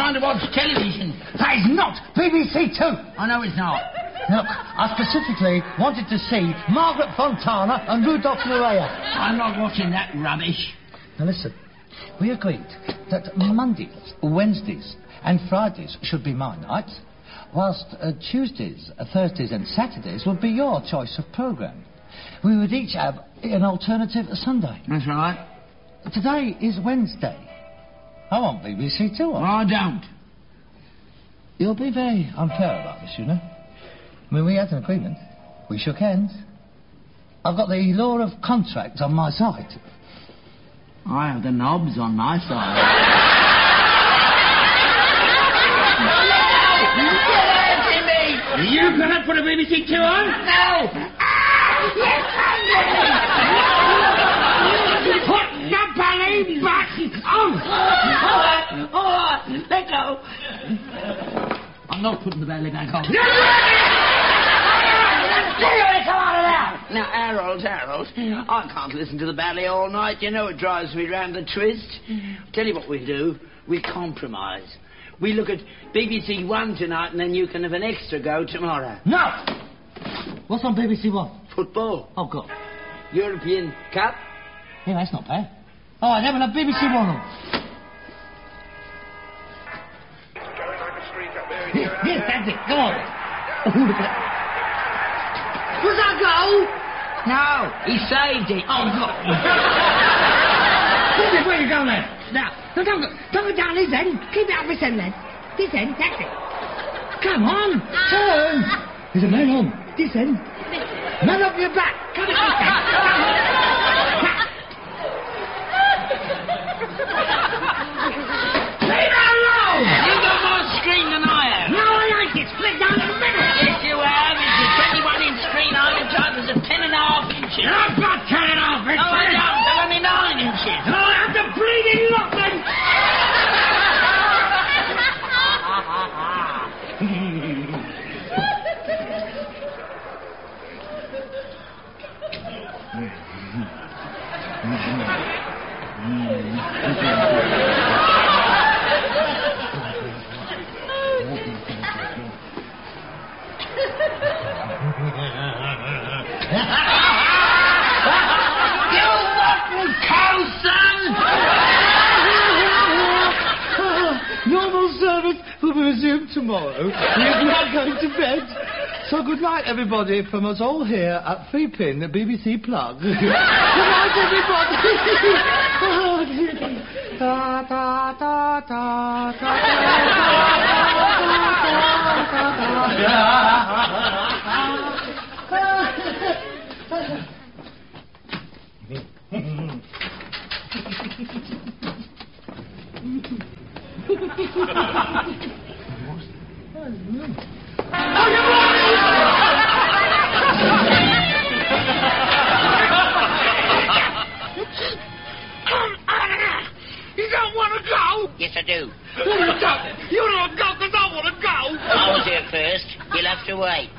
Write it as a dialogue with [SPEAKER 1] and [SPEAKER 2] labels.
[SPEAKER 1] trying to watch television.
[SPEAKER 2] That is not BBC Two.
[SPEAKER 1] I know it's not.
[SPEAKER 2] Look, I specifically wanted to see Margaret Fontana and Rudolph Nureyev.
[SPEAKER 1] I'm not watching that rubbish.
[SPEAKER 2] Now listen, we agreed that Mondays, Wednesdays and Fridays should be my nights, whilst Tuesdays, Thursdays and Saturdays would be your choice of programme. We would each have an alternative Sunday.
[SPEAKER 1] That's right.
[SPEAKER 2] Today is Wednesday. I want BBC Two on.
[SPEAKER 1] Well, I don't.
[SPEAKER 2] You'll be very unfair about this, you know. I mean, we had an agreement. We shook hands. I've got the law of contract on my side.
[SPEAKER 1] I have the knobs on my side. You gonna put a BBC Two on? No! Put the ballet back on! All right, let go. I'm not putting the ballet back on. Now, Harold, I can't listen to the ballet all night. You know it drives me round the twist. Tell you what we do. We compromise. We look at BBC One tonight and then you can have an extra go tomorrow.
[SPEAKER 2] No! What's on BBC One?
[SPEAKER 1] Football.
[SPEAKER 2] Oh, God.
[SPEAKER 1] European Cup.
[SPEAKER 2] Yeah, that's not bad. All right, then we'll have BBC One on. Yes, that's it. Go on.
[SPEAKER 1] Was that a goal? No, he saved it.
[SPEAKER 2] Oh, God. Where are you going there?
[SPEAKER 3] Now, no, don't go down this end. Keep it up this end, then. This end, that's it.
[SPEAKER 2] Come on. Turn. There's a man on.
[SPEAKER 3] This end.
[SPEAKER 2] Man up your back.
[SPEAKER 3] Come on, this end.
[SPEAKER 1] Leave it alone! You've got more screen than I have.
[SPEAKER 3] No, I like it. Split down the middle.
[SPEAKER 1] Yes, you have. It's a 21-inch screen. I'm in charge of 10.5 inches.
[SPEAKER 2] I've got 10.5 inches.
[SPEAKER 1] No, I don't. They're only 9 inches.
[SPEAKER 2] I have the bleeding lot, then. Normal service will be resumed tomorrow. We are now going to bed. So good night, everybody, from us all here at 3-Pin, the BBC Plug. Good night, everybody. Da, da, da, da, da,
[SPEAKER 3] You don't want to go?
[SPEAKER 1] Yes, I do.
[SPEAKER 3] You don't go because I want to go.
[SPEAKER 1] I was here first. You'll have to wait.